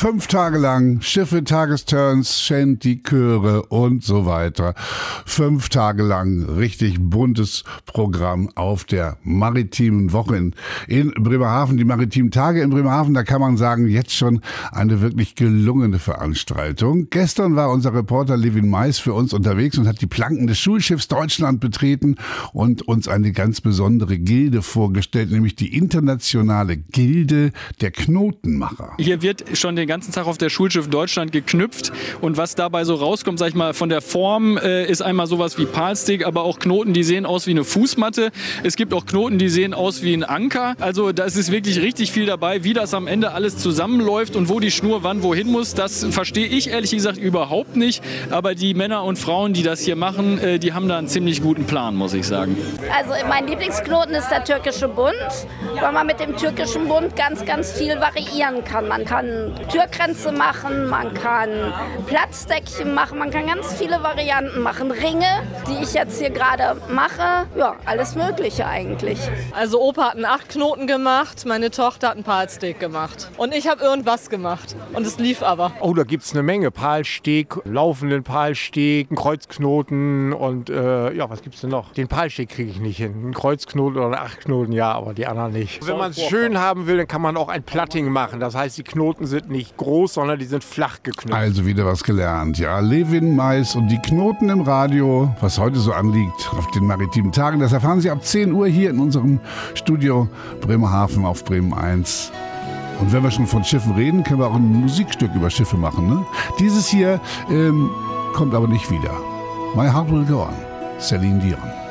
5 Tage lang Schiffe, Tagesturns, Shanty, Chöre und so weiter. 5 Tage lang richtig buntes Programm auf der Maritimen Woche in Bremerhaven. Die Maritimen Tage in Bremerhaven, da kann man sagen, jetzt schon eine wirklich gelungene Veranstaltung. Gestern war unser Reporter Levin Mais für uns unterwegs und hat die Planken des Schulschiffs Deutschland betreten und uns eine ganz besondere Gilde vorgestellt, nämlich die internationale Gilde der Knotenmacher. Hier wird schon den ganzen Tag auf der Schulschiff Deutschland geknüpft und was dabei so rauskommt, sag ich mal, von der Form ist einmal sowas wie Palstick, aber auch Knoten, die sehen aus wie eine Fußmatte. Es gibt auch Knoten, die sehen aus wie ein Anker. Also da ist wirklich richtig viel dabei, wie das am Ende alles zusammenläuft und wo die Schnur wann wohin muss. Das verstehe ich ehrlich gesagt überhaupt nicht. Aber die Männer und Frauen, die das hier machen, die haben da einen ziemlich guten Plan, muss ich sagen. Also mein Lieblingsknoten ist der türkische Bund, weil man mit dem türkischen Bund ganz viel variieren kann. Man kann Türkränze machen, man kann Platzdeckchen machen, man kann ganz viele Varianten machen. Ringe, die ich jetzt hier gerade mache, ja, alles Mögliche eigentlich. Also Opa hat einen 8-Knoten gemacht, meine Tochter hat einen Palstick gemacht. Und ich habe irgendwas gemacht. Und es lief aber. Oh, da gibt es eine Menge. Palstick, laufenden Palstick, einen Kreuzknoten und was gibt's denn noch? Den Palstick kriege ich nicht hin. Einen Kreuzknoten oder einen 8-Knoten, ja, aber die anderen nicht. Wenn man es schön haben will, dann kann man auch ein Platting machen. Das heißt, die Knoten sind nicht groß, sondern die sind flach geknüpft. Also wieder was gelernt. Ja, Levin Mais und die Knoten im Radio, was heute so anliegt auf den Maritimen Tagen. Das erfahren Sie ab 10 Uhr hier in unserem Studio Bremerhaven auf Bremen 1. Und wenn wir schon von Schiffen reden, können wir auch ein Musikstück über Schiffe machen. Ne? Dieses hier kommt aber nicht wieder. My Heart Will Go On, Celine Dion.